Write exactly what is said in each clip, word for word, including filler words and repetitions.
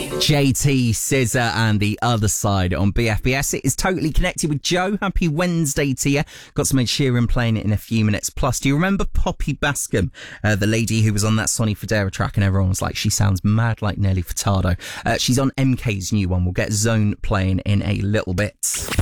J T, Scissor and The Other Side on B F B S. It is Totally Connected with Joe. Happy Wednesday to you. Got some Ed Sheeran playing it in a few minutes. Plus, do you remember Poppy Bascom, uh, the lady who was on that Sonny Fodera track and everyone was like, she sounds mad like Nelly Furtado. Uh, she's on M K's new one. We'll get Zone playing in a little bit.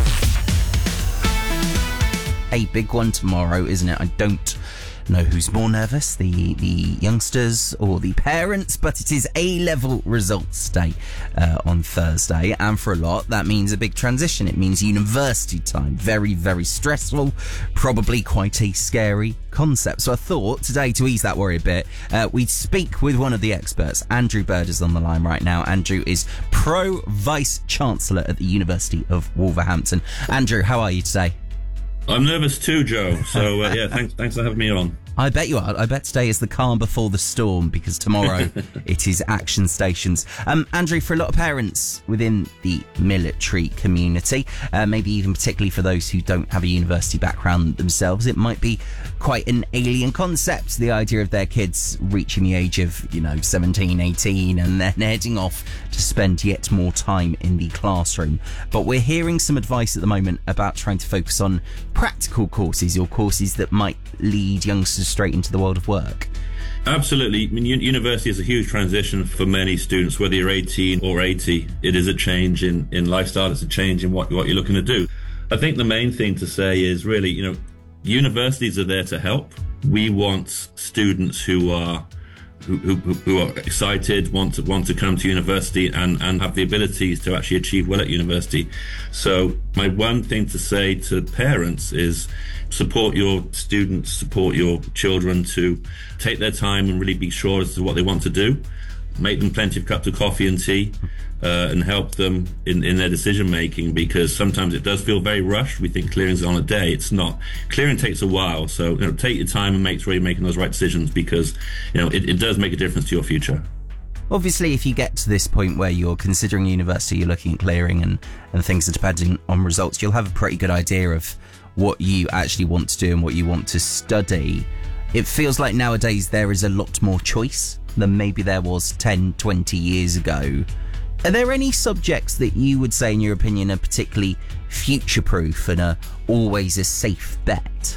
A big one tomorrow, isn't it? I don't know who's more nervous, the the youngsters or the parents, but it is A-level results day uh, on Thursday, and for a lot that means a big transition. It means university time. Very, very stressful, probably quite a scary concept. So I thought today, to ease that worry a bit, uh, we'd speak with one of the experts. Andrew Bird is on the line right now. Andrew is Pro Vice Chancellor at the University of Wolverhampton. Andrew, how are you today? I'm nervous too, Joe. So uh, yeah, thanks, thanks for having me on. I bet you are. I bet today is the calm before the storm, because tomorrow it is action stations. Um, Andrew, for a lot of parents within the military community, uh, maybe even particularly for those who don't have a university background themselves, it might be quite an alien concept, the idea of their kids reaching the age of, you know, seventeen, eighteen, and then heading off to spend yet more time in the classroom. But we're hearing some advice at the moment about trying to focus on practical courses, or courses that might lead youngsters straight into the world of work. Absolutely. I mean, university is a huge transition for many students, whether you're eighteen or eighty. It is a change in, in lifestyle. It's a change in what, what you're looking to do. I think the main thing to say is really, you know, universities are there to help. We want students who are who, who, who are excited, want to want to come to university and, and have the abilities to actually achieve well at university. So my one thing to say to parents is support your students, support your children to take their time and really be sure as to what they want to do. Make them plenty of cups of coffee and tea, uh, and help them in, in their decision making, because sometimes it does feel very rushed. We think clearing's on a day. It's not. Clearing takes a while. So, you know, take your time and make sure you're making those right decisions, because, you know, it, it does make a difference to your future. Obviously, if you get to this point where you're considering university, you're looking at clearing and, and things are depending on results, you'll have a pretty good idea of what you actually want to do and what you want to study. It feels like nowadays there is a lot more choice than maybe there was ten, twenty years ago. Are there any subjects that you would say, in your opinion, are particularly future-proof and are always a safe bet?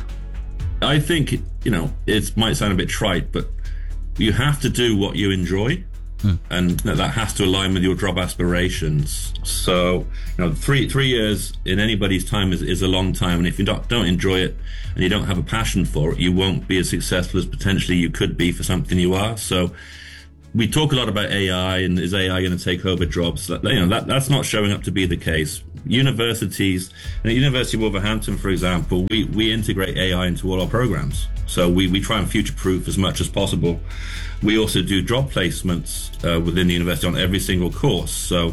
I think, you know, it might sound a bit trite, but you have to do what you enjoy. Mm. And that has to align with your job aspirations. So, you know, three three years in anybody's time is, is a long time. And if you don't, don't enjoy it and you don't have a passion for it, you won't be as successful as potentially you could be for something you are. So we talk a lot about A I, and is A I going to take over jobs? You know, that, that's not showing up to be the case. Universities, at University of Wolverhampton, for example, we, we integrate A I into all our programs. So we, we try and future-proof as much as possible. We also do job placements uh, within the university on every single course. So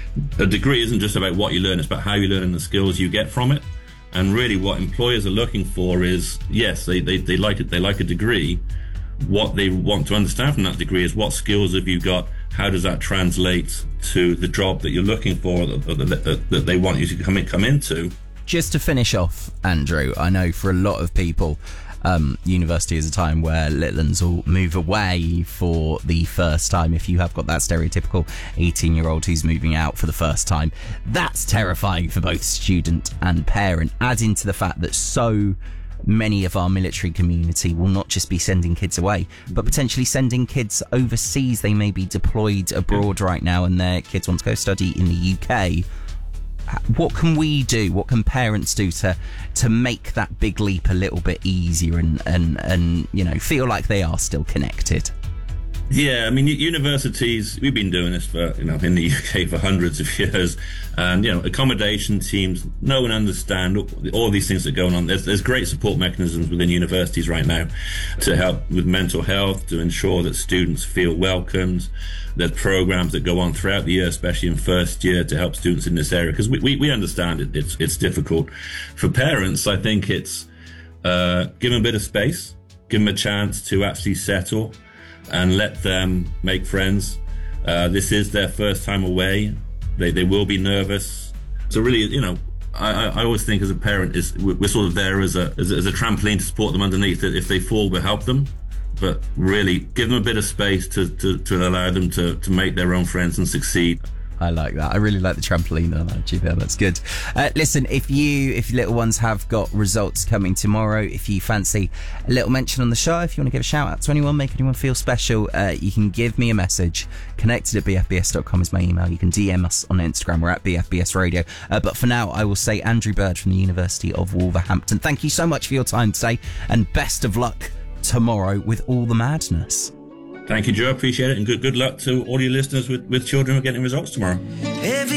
a degree isn't just about what you learn, it's about how you learn and the skills you get from it. And really what employers are looking for is, yes, they, they, they like it, they like a degree. What they want to understand from that degree is, what skills have you got? How does that translate to the job that you're looking for, that, that, that they want you to come in, come into? Just to finish off, Andrew, I know for a lot of people, Um, university is a time where little ones will move away for the first time. If you have got that stereotypical eighteen year old who's moving out for the first time, that's terrifying for both student and parent. Add into the fact that so many of our military community will not just be sending kids away, but potentially sending kids overseas. They may be deployed abroad right now and their kids want to go study in the U K. What can we do? What can parents do to to make that big leap a little bit easier and, and, and you know, feel like they are still connected? Yeah, I mean, universities, we've been doing this for, you know, in the U K for hundreds of years. And, you know, accommodation teams know and understand all these things that are going on. There's, there's great support mechanisms within universities right now to help with mental health, to ensure that students feel welcomed. There's programs that go on throughout the year, especially in first year, to help students in this area, because we, we, we understand it, it's, it's difficult. For parents, I think it's uh, give them a bit of space, give them a chance to actually settle and let them make friends. Uh, this is their first time away. They they will be nervous. So really, you know, I, I always think as a parent is we're sort of there as a, as a as a trampoline to support them underneath. That if they fall, we'll help them. but really give them a bit of space to, to, to allow them to, to make their own friends and succeed. I like that. I really like the trampoline analogy there. That's good. Uh, listen, if you, if your little ones have got results coming tomorrow, if you fancy a little mention on the show, if you want to give a shout out to anyone, make anyone feel special, uh, you can give me a message. Connected at b f b s dot com is my email. You can D M us on Instagram. We're at B F B S Radio. Uh, but for now, I will say Andrew Bird from the University of Wolverhampton. Thank you so much for your time today, and best of luck tomorrow with all the madness. Thank you, Joe. Appreciate it. And good good luck to all your listeners with, with children who are getting results tomorrow. Every